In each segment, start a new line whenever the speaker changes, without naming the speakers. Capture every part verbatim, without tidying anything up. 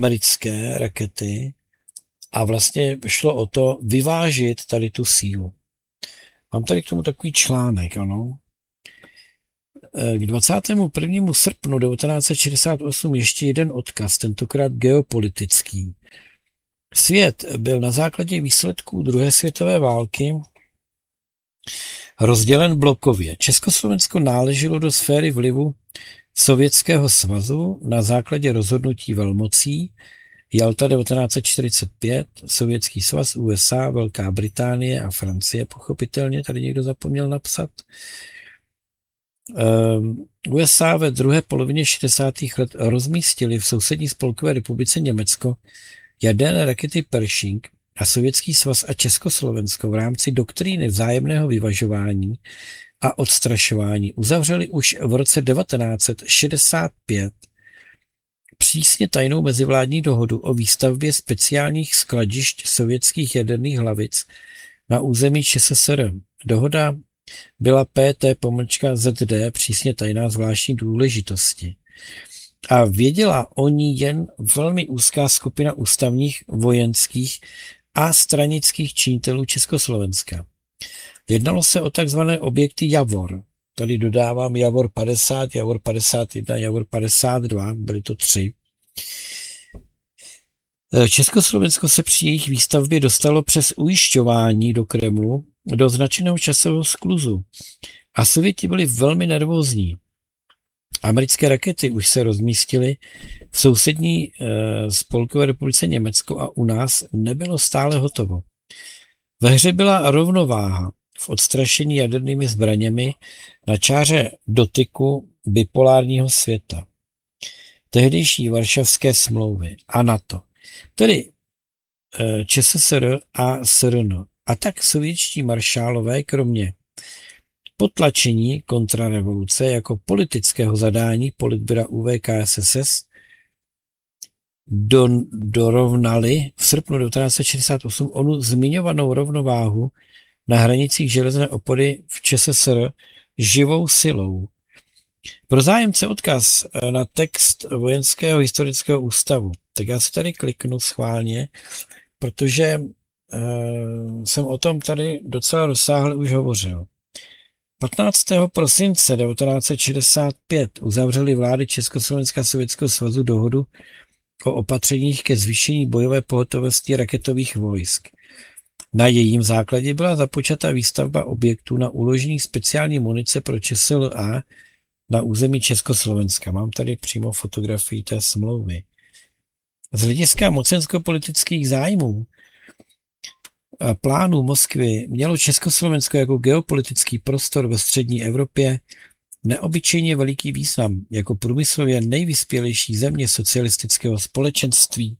americké rakety a vlastně šlo o to vyvážit tady tu sílu. Mám tady k tomu takový článek, ano. K dvacátému prvnímu srpnu devatenáct set šedesát osm ještě jeden odkaz, tentokrát geopolitický. Svět byl na základě výsledků druhé světové války rozdělen blokově. Československo náleželo do sféry vlivu Sovětského svazu na základě rozhodnutí velmocí Jalta devatenáct set čtyřicet pět, Sovětský svaz, U S A, Velká Británie a Francie, pochopitelně, tady někdo zapomněl napsat. Um, U S A ve druhé polovině šedesátých let rozmístili v sousední spolkové republice Německo jaderné rakety Pershing a Sovětský svaz a Československo v rámci doktríny vzájemného vyvažování a odstrašování uzavřeli už v roce devatenáct set šedesát pět přísně tajnou mezivládní dohodu o výstavbě speciálních skladišť sovětských jaderných hlavic na území ČSSR. Dohoda byla P T pomlčka Z D přísně tajná zvláštní důležitosti. A věděla o ní jen velmi úzká skupina ústavních, vojenských a stranických činitelů Československa. Jednalo se o takzvané objekty Javor. Tady dodávám Javor padesát, Javor padesát jedna, Javor padesát dva, byly to tři. Československo se při jejich výstavbě dostalo přes ujišťování do Kremlu do značeného časového skluzu. A Sověti byli velmi nervózní. Americké rakety už se rozmístily v sousední e, spolkové republice Německo a u nás nebylo stále hotovo. Ve hře byla rovnováha v odstrašení jadernými zbraněmi na čáře dotyku bipolárního světa. Tehdejší Varšavské smlouvy a NATO, tedy e, ČSSR a S R N. A tak sovětští maršálové, kromě potlačení kontrarevoluce jako politického zadání politbyra U V K S S S, do, dorovnali v srpnu devatenáct set šedesát osm onu zmiňovanou rovnováhu na hranicích železné opony v ČSSR živou silou. Pro zájemce odkaz na text Vojenského historického ústavu. Tak já si tady kliknu schválně, protože uh, jsem o tom tady docela rozsáhle už hovořil. patnáctého prosince devatenáct set šedesát pět uzavřely vlády Československa a Sovětského svazu dohodu o opatřeních ke zvýšení bojové pohotovosti raketových vojsk. Na jejím základě byla započata výstavba objektů na uložení speciální munice pro Č S L A na území Československa. Mám tady přímo fotografii té smlouvy. Z hlediska mocensko-politických zájmů a plánů Moskvy mělo Československo jako geopolitický prostor ve střední Evropě neobyčejně veliký význam jako průmyslově nejvyspělejší země socialistického společenství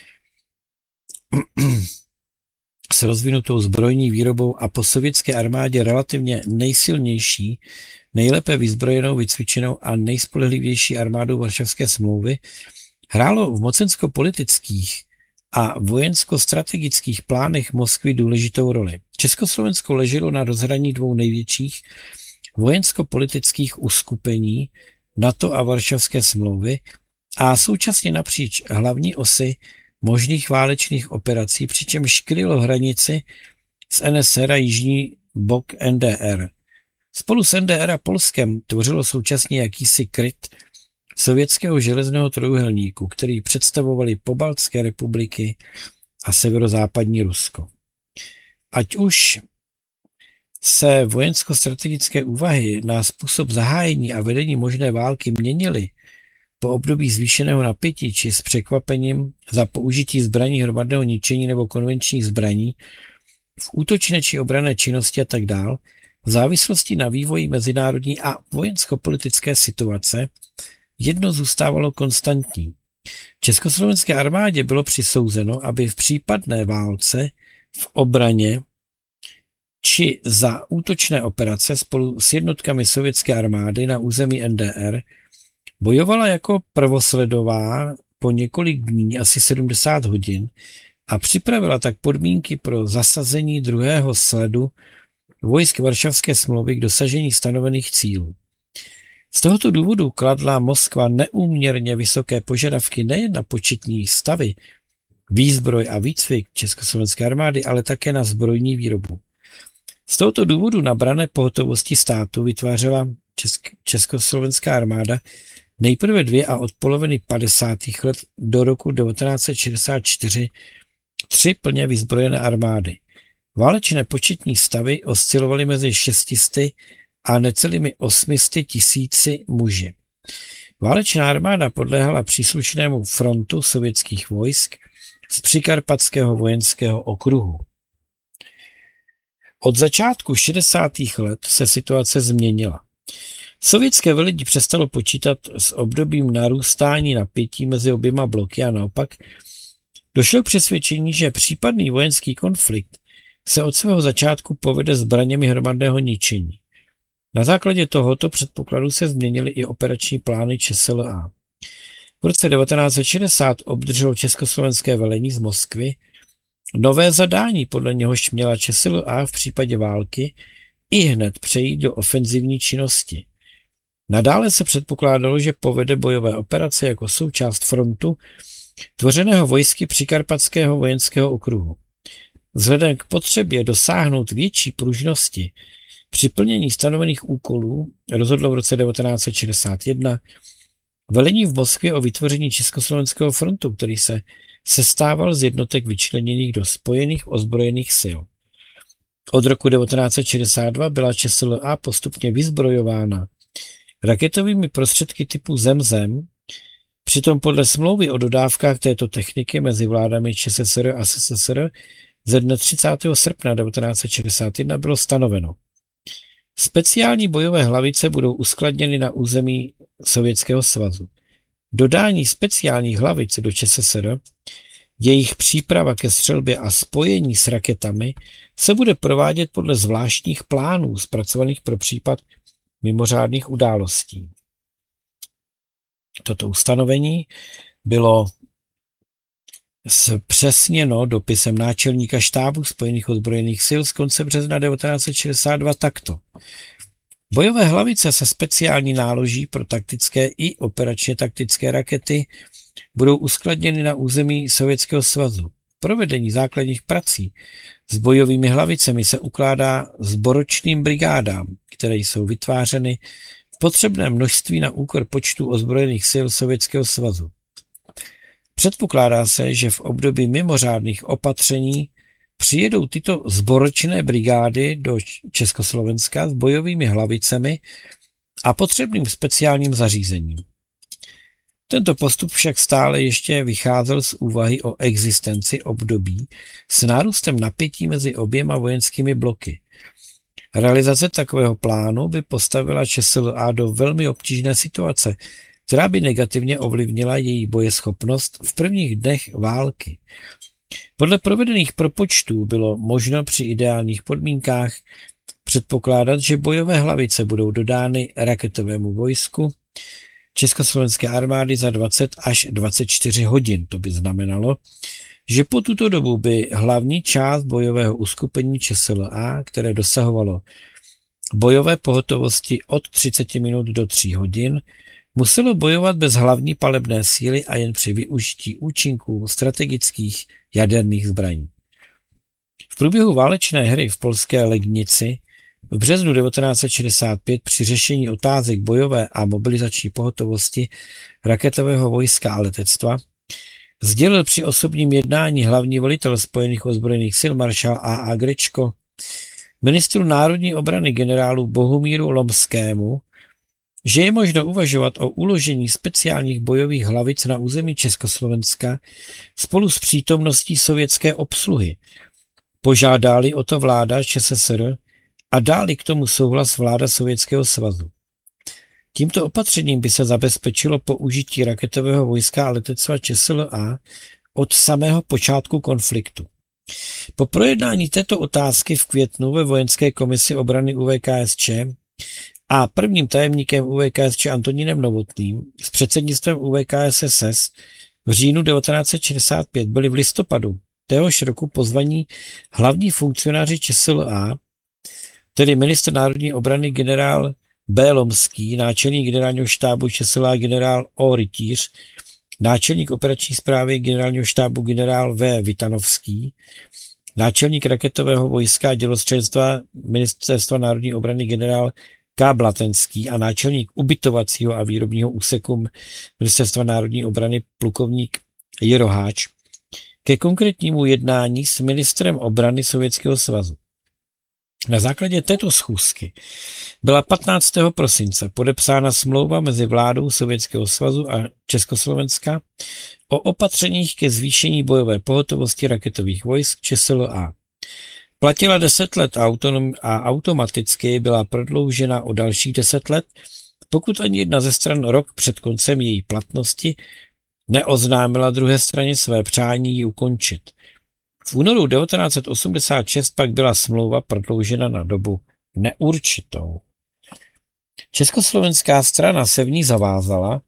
s rozvinutou zbrojní výrobou a po sovětské armádě relativně nejsilnější, nejlépe vyzbrojenou, vycvičenou a nejspolehlivější armádou Varšavské smlouvy, hrálo v mocensko-politických a vojensko-strategických plánech Moskvy důležitou roli. Československo leželo na rozhraní dvou největších vojensko-politických uskupení NATO a Varšavské smlouvy a současně napříč hlavní osy možných válečných operací, přičemž krylo hranici s N S R a jižní bok N D R. Spolu s N D R a Polskem tvořilo současně jakýsi kryt sovětského železného trojúhelníku, který představovali pobaltské republiky a severozápadní Rusko. Ať už se vojensko-strategické úvahy na způsob zahájení a vedení možné války měnily po období zvýšeného napětí či s překvapením za použití zbraní hromadného ničení nebo konvenčních zbraní v útočné či obranné činnosti a tak dál, v závislosti na vývoji mezinárodní a vojensko-politické situace jedno zůstávalo konstantní. Československé armádě bylo přisouzeno, aby v případné válce v obraně či za útočné operace spolu s jednotkami sovětské armády na území N D R bojovala jako prvosledová po několik dní, asi sedmdesát hodin, a připravila tak podmínky pro zasazení druhého sledu vojsk Varšavské smlouvy k dosažení stanovených cílů. Z tohoto důvodu kladla Moskva neúměrně vysoké požadavky nejen na početní stavy, výzbroj a výcvik československé armády, ale také na zbrojní výrobu. Z tohoto důvodu na branné pohotovosti státu vytvářela česk- československá armáda nejprve dvě a od poloviny padesátých let do roku devatenáct set šedesát čtyři tři plně vyzbrojené armády. Válečné početní stavy oscilovaly mezi šestisty a necelými osmisty tisíci muži. Válečná armáda podléhala příslušnému frontu sovětských vojsk z Přikarpatského vojenského okruhu. Od začátku šedesátých let se situace změnila. Sovětské velení přestalo počítat s obdobím narůstání napětí mezi oběma bloky a naopak došlo k přesvědčení, že případný vojenský konflikt se od svého začátku povede zbraněmi hromadného ničení. Na základě tohoto předpokladu se změnily i operační plány ČSLA. V roce devatenáct set šedesát obdrželo československé velení z Moskvy nové zadání, podle něhož měla ČSLA v případě války i hned přejít do ofenzivní činnosti. Nadále se předpokládalo, že povede bojové operace jako součást frontu tvořeného vojsky Přikarpatského vojenského okruhu. Vzhledem k potřebě dosáhnout větší pružnosti při plnění stanovených úkolů rozhodlo v roce devatenáct set šedesát jedna velení v Moskvě o vytvoření Československého frontu, který se sestával z jednotek vyčleněných do spojených ozbrojených sil. Od roku devatenáct set šedesát dva byla ČSLA postupně vyzbrojována raketovými prostředky typu Zem-Zem, přitom podle smlouvy o dodávkách této techniky mezi vládami ČSSR a SSSR ze dne třicátého srpna devatenáct set šedesát jedna bylo stanoveno. Speciální bojové hlavice budou uskladněny na území Sovětského svazu. Dodání speciálních hlavic do ČSSR, jejich příprava ke střelbě a spojení s raketami se bude provádět podle zvláštních plánů zpracovaných pro případ mimořádných událostí. Toto ustanovení bylo zpřesněno dopisem náčelníka štábu Spojených ozbrojených sil z konce března devatenáct set šedesát dva takto. Bojové hlavice se speciální náloží pro taktické i operačně taktické rakety budou uskladněny na území Sovětského svazu. Provedení základních prací s bojovými hlavicemi se ukládá sboročným brigádám, které jsou vytvářeny v potřebném množství na úkor počtu ozbrojených sil Sovětského svazu. Předpokládá se, že v období mimořádných opatření přijedou tyto sboročné brigády do Československa s bojovými hlavicemi a potřebným speciálním zařízením. Tento postup však stále ještě vycházel z úvahy o existenci období s nárůstem napětí mezi oběma vojenskými bloky. Realizace takového plánu by postavila ČSLA do velmi obtížné situace, která by negativně ovlivnila její bojeschopnost v prvních dnech války. Podle provedených propočtů bylo možno při ideálních podmínkách předpokládat, že bojové hlavice budou dodány raketovému vojsku Československé armády za dvacet až dvacet čtyři hodin. To by znamenalo, že po tuto dobu by hlavní část bojového uskupení ČSLA, které dosahovalo bojové pohotovosti od třicet minut do tří hodin, muselo bojovat bez hlavní palebné síly a jen při využití účinků strategických jaderných zbraní. V průběhu válečné hry v polské Legnici v březnu devatenáct set šedesát pět při řešení otázek bojové a mobilizační pohotovosti raketového vojska a letectva sdělil při osobním jednání hlavní velitel Spojených ozbrojených sil maršál A A Grečko ministru národní obrany generálu Bohumíru Lomskému, že je možno uvažovat o uložení speciálních bojových hlavic na území Československa spolu s přítomností sovětské obsluhy. Požádali o to vláda ČSSR a dáli k tomu souhlas vláda Sovětského svazu. Tímto opatřením by se zabezpečilo použití raketového vojska a letectva ČSLA od samého počátku konfliktu. Po projednání této otázky v květnu ve vojenské komisi obrany U V K S Č a prvním tajemníkem U V K S Č Antonínem Novotným s předsednictvem U V K S S S v říjnu devatenáct set šedesát pět byli v listopadu téhož roku pozvaní hlavní funkcionáři ČSLA, tedy ministr národní obrany generál B. Lomský, náčelník generálního štábu ČSLA generál O. Rytíř, náčelník operační správy generálního štábu generál V. Vitanovský, náčelník raketového vojska a dělostřelectva Ministerstva národní obrany generál K. Blatenský a náčelník ubytovacího a výrobního úseku Ministerstva národní obrany plukovník Jiroháč ke konkrétnímu jednání s ministrem obrany Sovětského svazu. Na základě této schůzky byla patnáctého prosince podepsána smlouva mezi vládou Sovětského svazu a Československa o opatřeních ke zvýšení bojové pohotovosti raketových vojsk ČSLA. Platila deset let autonom a automaticky byla prodloužena o dalších deset let, pokud ani jedna ze stran rok před koncem její platnosti neoznámila druhé straně své přání ji ukončit. V únoru devatenáct set osmdesát šest pak byla smlouva prodloužena na dobu neurčitou. Československá strana se v ní zavázala,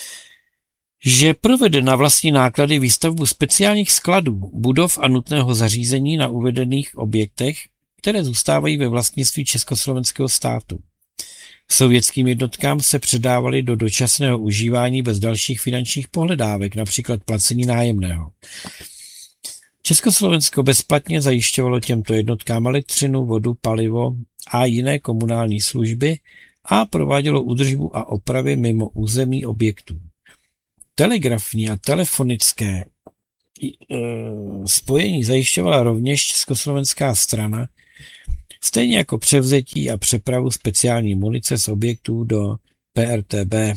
že provede na vlastní náklady výstavbu speciálních skladů, budov a nutného zařízení na uvedených objektech, které zůstávají ve vlastnictví československého státu. Sovětským jednotkám se předávaly do dočasného užívání bez dalších finančních pohledávek, například placení nájemného. Československo bezplatně zajišťovalo těmto jednotkám elektřinu, vodu, palivo a jiné komunální služby a provádělo údržbu a opravy mimo území objektů. Telegrafní a telefonické e, spojení zajišťovala rovněž československá strana, stejně jako převzetí a přepravu speciální munice z objektů do P R T B,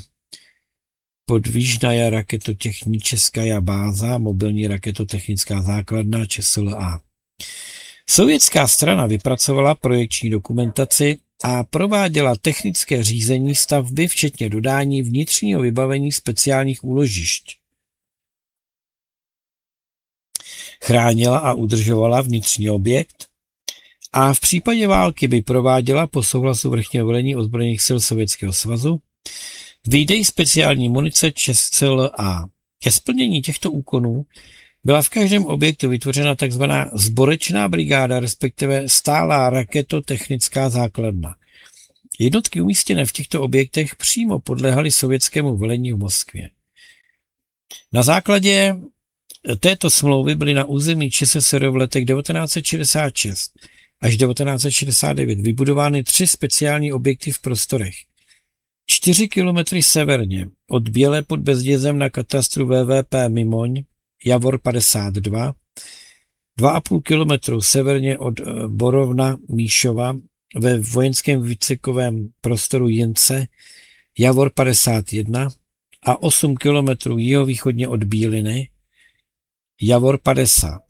podvížná raketotechnická báza, mobilní raketotechnická základna ČSLA. Sovětská strana vypracovala projekční dokumentaci a prováděla technické řízení stavby, včetně dodání vnitřního vybavení speciálních úložišť. Chránila a udržovala vnitřní objekt a v případě války by prováděla po souhlasu vrchního velení ozbrojených sil Sovětského svazu výdej speciální munice ČSLA. Ke splnění těchto úkonů byla v každém objektu vytvořena tzv. Sborečná brigáda, respektive stálá raketotechnická základna. Jednotky umístěné v těchto objektech přímo podléhaly sovětskému velení v Moskvě. Na základě této smlouvy byly na území ČSSR v letech devatenáct set šedesát šest až devatenáct set šedesát devět vybudovány tři speciální objekty v prostorech. Čtyři kilometry severně od Bělé pod Bezdězem na katastru V V P Mimoň, Javor padesát dva, dva a půl kilometru severně od Borovna Míšova ve vojenském výcvikovém prostoru Jince, Javor padesát jedna a osm kilometrů jihovýchodně od Bíliny, Javor padesát.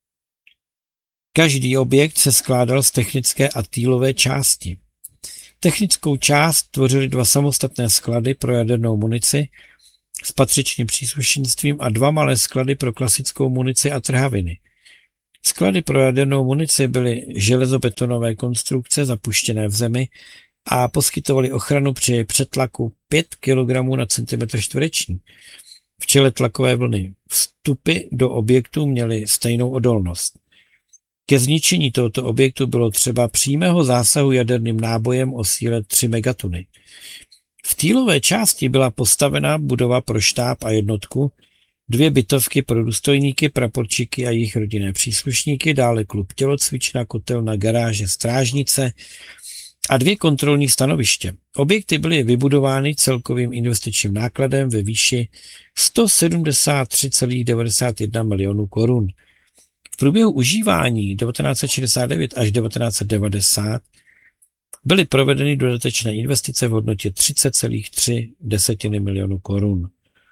Každý objekt se skládal z technické a týlové části. Technickou část tvořily dva samostatné sklady pro jadernou munici s patřičným příslušenstvím a dva malé sklady pro klasickou munici a trhaviny. Sklady pro jadernou munici byly železobetonové konstrukce zapuštěné v zemi a poskytovaly ochranu při přetlaku pět kilogramů na centimetr čtvereční. V čele tlakové vlny vstupy do objektu měly stejnou odolnost. Ke zničení tohoto objektu bylo třeba přímého zásahu jaderným nábojem o síle tři megatuny. V týlové části byla postavena budova pro štáb a jednotku, dvě bytovky pro důstojníky, praporčíky a jejich rodinné příslušníky, dále klub tělocvična, kotelna, garáže, strážnice a dvě kontrolní stanoviště. Objekty byly vybudovány celkovým investičním nákladem ve výši sto sedmdesát tři celá devadesát jedna milionů korun. V průběhu užívání devatenáct set šedesát devět až devatenáct set devadesát byly provedeny dodatečné investice v hodnotě třicet celá tři milionu korun.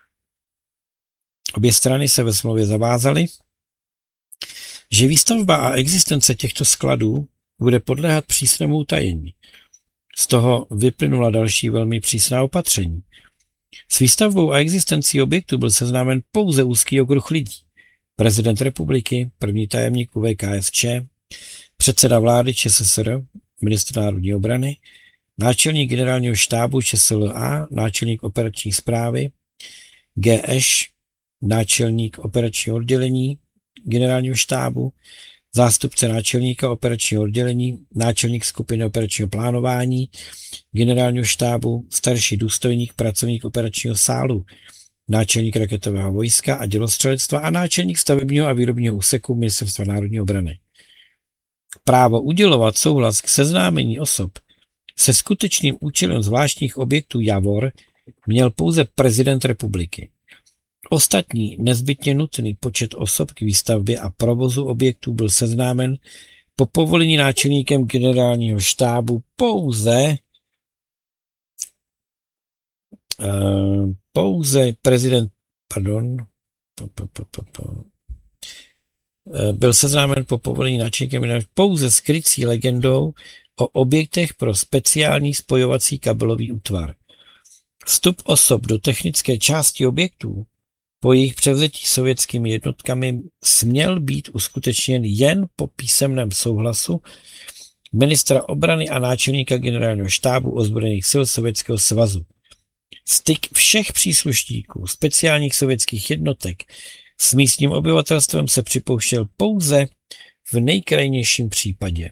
Obě strany se ve smlouvě zavázaly, že výstavba a existence těchto skladů bude podléhat přísnému utajení. Z toho vyplynula další velmi přísná opatření. S výstavbou a existencí objektu byl seznámen pouze úzký okruh lidí. Prezident republiky, první tajemník U V K S Č, předseda vlády ČSSR, ministr národní obrany, náčelník generálního štábu ČSLA, náčelník operační správy, G Š, náčelník operačního oddělení generálního štábu, zástupce náčelníka operačního oddělení, náčelník skupiny operačního plánování, generálního štábu, starší důstojník, pracovník operačního sálu, náčelník raketového vojska a dělostřelectva a náčelník stavebního a výrobního úseku Ministerstva národní obrany. Právo udělovat souhlas k seznámení osob se skutečným účelem zvláštních objektů Javor měl pouze prezident republiky. Ostatní nezbytně nutný počet osob k výstavbě a provozu objektů byl seznámen po povolení náčelníkem generálního štábu pouze uh, pouze prezident, pardon, po, po, po, po, po, byl seznámen po povolení náčelníkem pouze s krycí legendou o objektech pro speciální spojovací kabelový útvar. Vstup osob do technické části objektů po jejich převzetí sovětskými jednotkami směl být uskutečněn jen po písemném souhlasu ministra obrany a náčelníka generálního štábu ozbrojených sil Sovětského svazu. Styk všech příslušníků speciálních sovětských jednotek s místním obyvatelstvem se připouštěl pouze v nejkrajnějším případě.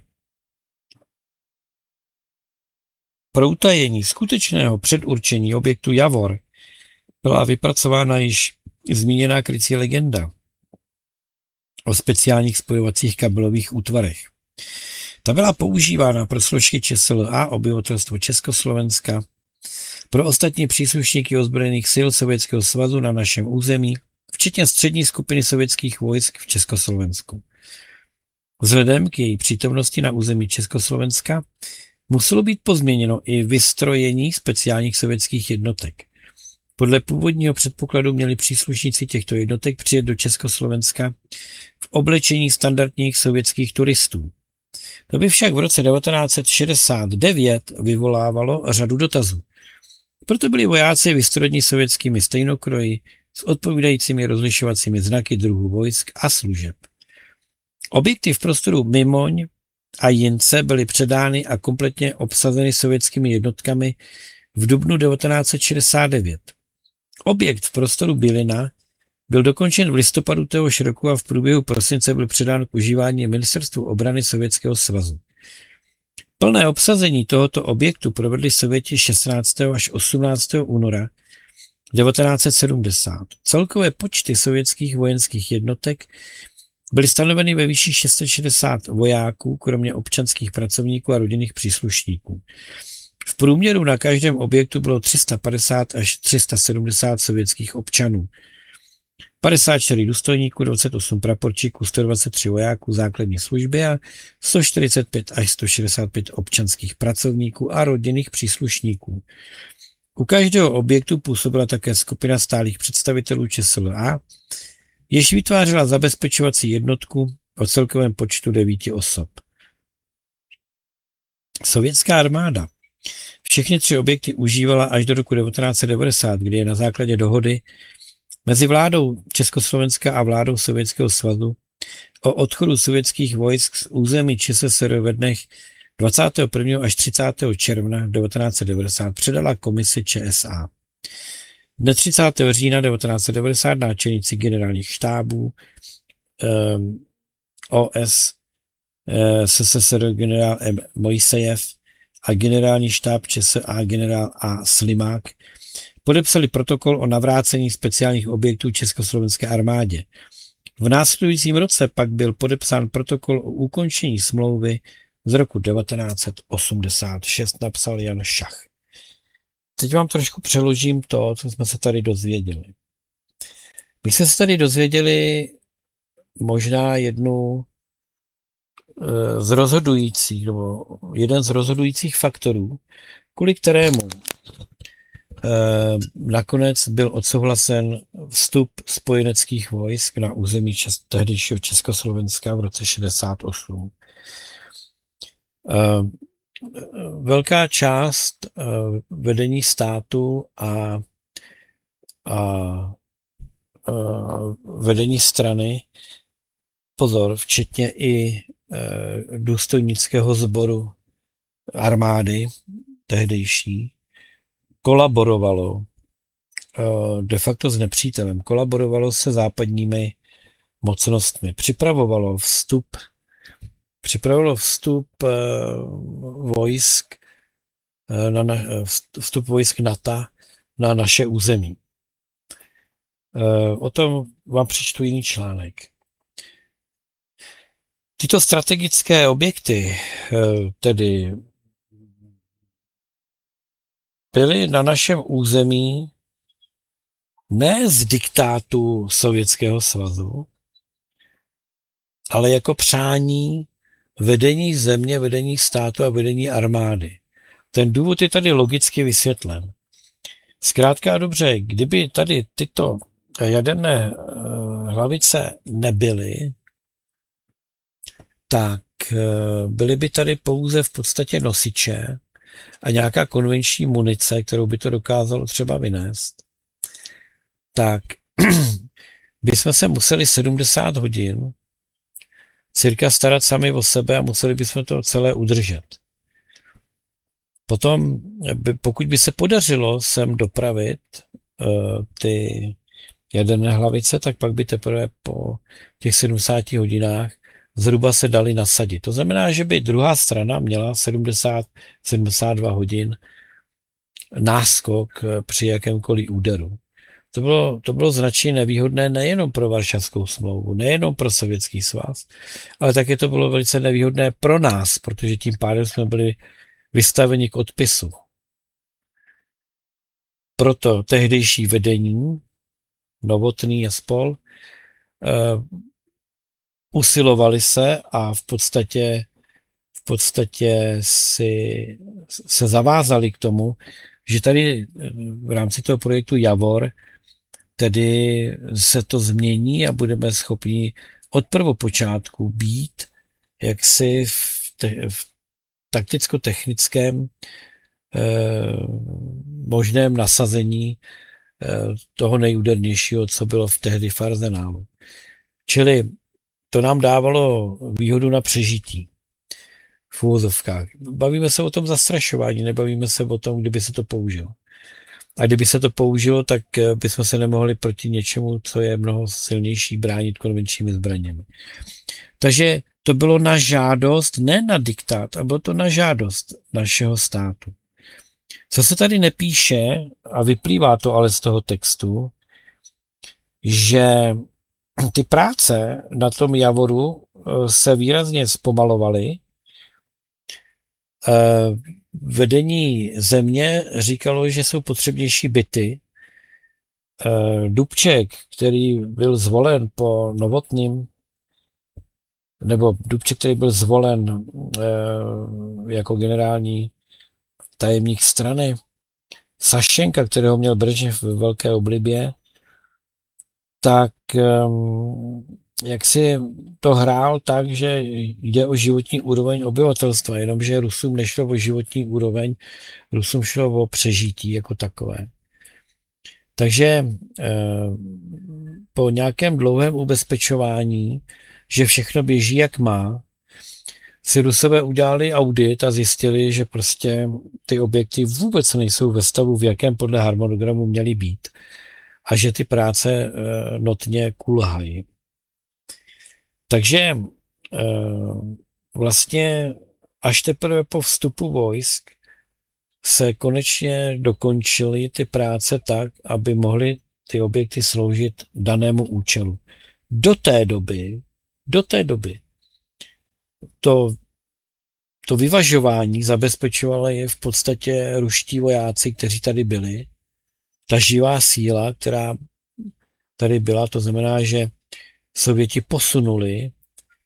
Pro utajení skutečného předurčení objektu Javor byla vypracována již zmíněná krycí legenda o speciálních spojovacích kabelových útvarech. Ta byla používána pro složky ČSLA, obyvatelstvo Československa, pro ostatní příslušníky ozbrojených sil Sovětského svazu na našem území, včetně střední skupiny sovětských vojsk v Československu. Vzhledem k její přítomnosti na území Československa muselo být pozměněno i vystrojení speciálních sovětských jednotek. Podle původního předpokladu měli příslušníci těchto jednotek přijet do Československa v oblečení standardních sovětských turistů. To by však v roce devatenáct set šedesát devět vyvolávalo řadu dotazů. Proto byli vojáci vystrojeni sovětskými stejnokroji s odpovídajícími rozlišovacími znaky druhů vojsk a služeb. Objekty v prostoru Mimoň a Jince byly předány a kompletně obsazeny sovětskými jednotkami v dubnu devatenáct set šedesát devět. Objekt v prostoru Bylina byl dokončen v listopadu téhož roku a v průběhu prosince byl předán k užívání Ministerstvu obrany Sovětského svazu. Plné obsazení tohoto objektu provedli Sověti šestnáctého až osmnáctého února devatenáct set sedmdesát. Celkové počty sovětských vojenských jednotek byly stanoveny ve výši šest set šedesát vojáků, kromě občanských pracovníků a rodinných příslušníků. V průměru na každém objektu bylo tři sta padesát až tři sta sedmdesát sovětských občanů. padesát čtyři důstojníků, dvacet osm praporčíků, sto dvacet tři vojáků základní služby a sto čtyřicet pět až sto šedesát pět občanských pracovníků a rodinných příslušníků. U každého objektu působila také skupina stálých představitelů ČSLA, jež vytvářela zabezpečovací jednotku o celkovém počtu devíti osob. Sovětská armáda všechny tři objekty užívala až do roku devatenáct set devadesát, kdy je na základě dohody mezi vládou Československa a vládou Sovětského svazu o odchodu sovětských vojsk z území ČSSR ve dnech dvacátého prvního až třicátého června devatenáct set devadesát předala komisi ČSA. Dne třicátého října devatenáct set devadesát náčelníci generálních štábů um, O S uh, SSSR generál M. Mojsejev a generální štáb ČSA generál A. Slimák podepsali protokol o navrácení speciálních objektů Československé armádě. V následujícím roce pak byl podepsán protokol o ukončení smlouvy z roku devatenáct set osmdesát šest, napsal Jan Šach. Teď vám trošku přeložím to, co jsme se tady dozvěděli. My jsme se tady dozvěděli možná jednu z rozhodujících, nebo jeden z rozhodujících faktorů, kvůli kterému nakonec byl odsouhlasen vstup spojeneckých vojsk na území čes, tehdejšího Československa v roce šedesát osm. Velká část vedení státu a, a, a vedení strany, pozor, včetně i důstojnického sboru armády tehdejší, kolaborovalo de facto s nepřítelem, kolaborovalo se západními mocnostmi, připravovalo vstup připravilo vstup vojsk na, na vstup vojsk NATO na naše území. O tom vám přečtu jiný článek. Tyto strategické objekty tedy byly na našem území ne z diktátu Sovětského svazu, ale jako přání vedení země, vedení státu a vedení armády. Ten důvod je tady logicky vysvětlen. Zkrátka a dobře, kdyby tady tyto jaderné hlavice nebyly, tak byly by tady pouze v podstatě nosiče a nějaká konvenční munice, kterou by to dokázalo třeba vynést, tak bychom se museli sedmdesát hodin cirka starat sami o sebe a museli bychom to celé udržet. Potom, pokud by se podařilo sem dopravit uh, ty jaderné hlavice, tak pak by teprve po těch sedmdesáti hodinách zhruba se dali nasadit. To znamená, že by druhá strana měla sedmdesát sedmdesát dva hodin náskok při jakémkoliv úderu. To bylo, to bylo značně nevýhodné nejenom pro Varšavskou smlouvu, nejenom pro Sovětský svaz, ale také to bylo velice nevýhodné pro nás, protože tím pádem jsme byli vystaveni k odpisu. Proto tehdejší vedení, Novotný a spol, uh, usilovali se a v podstatě, v podstatě si, se zavázali k tomu, že tady v rámci toho projektu Javor tedy se to změní a budeme schopni od prvopočátku být jaksi v, te, v takticko-technickém eh, možném nasazení eh, toho nejúdernějšího, co bylo v tehdy v arzenálu. Čili to nám dávalo výhodu na přežití v úvozovkách. Bavíme se o tom zastrašování, nebavíme se o tom, kdyby se to použilo. A kdyby se to použilo, tak bychom se nemohli proti něčemu, co je mnoho silnější, bránit konvenčními zbraněmi. Takže to bylo na žádost, ne na diktát, a bylo to na žádost našeho státu. Co se tady nepíše, a vyplývá to ale z toho textu, že ty práce na tom Javoru se výrazně zpomalovaly. Vedení země říkalo, že jsou potřebnější byty. Dubček, který byl zvolen po Novotným, nebo Dubček, který byl zvolen jako generální tajemník strany, Sašenka, kterého měl Brežněv ve velké oblibě, tak jak si to hrál tak, že jde o životní úroveň obyvatelstva, jenomže Rusům nešlo o životní úroveň, Rusům šlo o přežití jako takové. Takže po nějakém dlouhém ubezpečování, že všechno běží jak má, si Rusové udělali audit a zjistili, že prostě ty objekty vůbec nejsou ve stavu, v jakém podle harmonogramu měly být a že ty práce notně kulhají. Takže vlastně až teprve po vstupu vojsk se konečně dokončily ty práce tak, aby mohly ty objekty sloužit danému účelu. Do té doby, do té doby to, to vyvažování zabezpečovali je v podstatě ruští vojáci, kteří tady byli. Ta živá síla, která tady byla, to znamená, že Sověti posunuli e,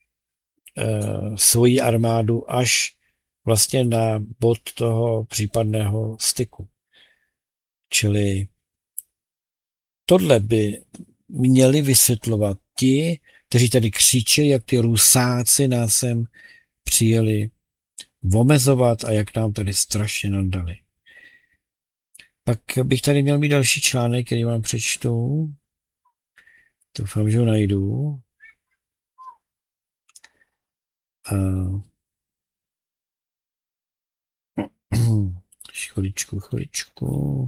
svoji armádu až vlastně na bod toho případného styku. Čili tohle by měli vysvětlovat ti, kteří tady křičí, jak ty Rusáci nás sem přijeli omezovat a jak nám tady strašně nadali. Pak bych tady měl mít další článek, který vám přečtu. Doufám, že ho najdu. Uh, chviličku, chviličku.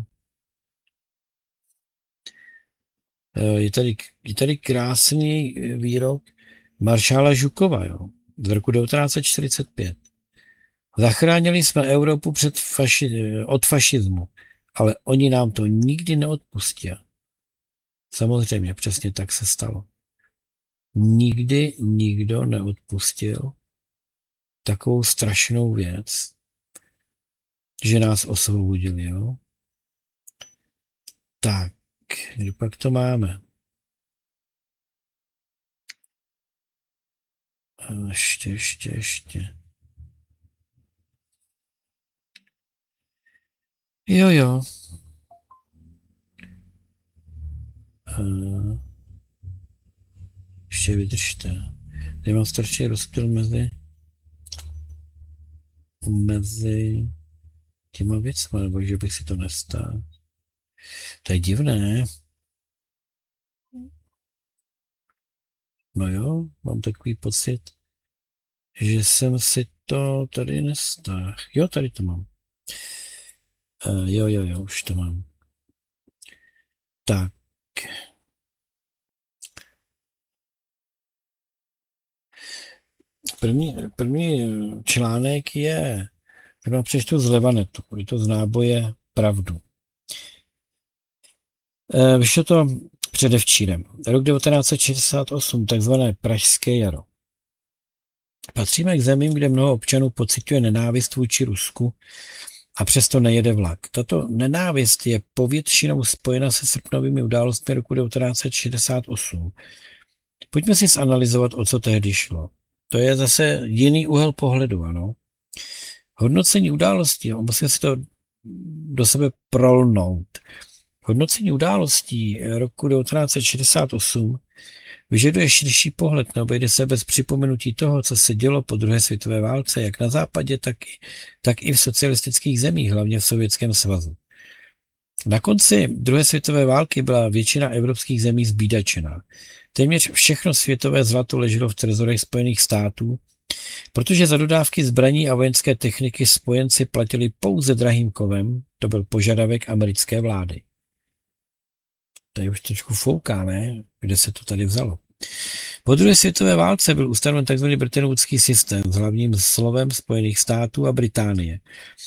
Uh, je tady, je tady krásný výrok maršála Žukova. Jo. z roku devatenáct set čtyřicet pět. Zachránili jsme Evropu před faši- od fašismu, ale oni nám to nikdy neodpustí. Samozřejmě, přesně tak se stalo. Nikdy nikdo neodpustil takovou strašnou věc, že nás osvobodili, jo? Tak, kdy pak to máme? Ještě, ještě, ještě. Jo, jo. Uh, ještě vydržte. Tady mám strašný rozptyl mezi mezi těma věcma, nebo že bych si to nestal. To je divné. No jo, mám takový pocit, že jsem si to tady nestáhl. Jo, tady to mám. Uh, jo, jo, jo, už to mám. Tak. První, první článek je, tak vám přečtu z Levanetu, je to z náboje Pravdu. E, vyšlo to předevčírem. Rok devatenáct set šedesát osm, takzvané Pražské jaro. Patříme k zemím, kde mnoho občanů pociťuje nenávist vůči Rusku a přesto nejede vlak. Tato nenávist je povětšinou spojena se srpnovými událostmi roku devatenáct set šedesát osm. Pojďme si zanalyzovat, o co tehdy šlo. To je zase jiný úhel pohledu, ano. Hodnocení událostí, musím si to do sebe prolnout. Hodnocení událostí roku devatenáct set šedesát osm vyžaduje širší pohled, neobejde se bez připomenutí toho, co se dělo po druhé světové válce, jak na západě, tak i, tak i v socialistických zemích, hlavně v Sovětském svazu. Na konci druhé světové války byla většina evropských zemí zbídačená. Téměř všechno světové zlato leželo v trezorech Spojených států, protože za dodávky zbraní a vojenské techniky spojenci platili pouze drahým kovem, to byl požadavek americké vlády. Tady už trošku fouká, ne? Kde se to tady vzalo? Po druhé světové válce byl ustanoven tzv. Bretton Woodský systém s hlavním slovem Spojených států a Británie.